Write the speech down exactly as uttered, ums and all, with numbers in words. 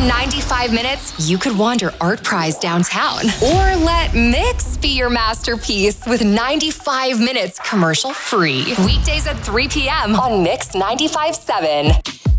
In ninety-five minutes, you could wander Art Prize downtown. Or let Mix be your masterpiece with ninety-five minutes commercial free. Weekdays at three p.m. on Mix ninety-five point seven.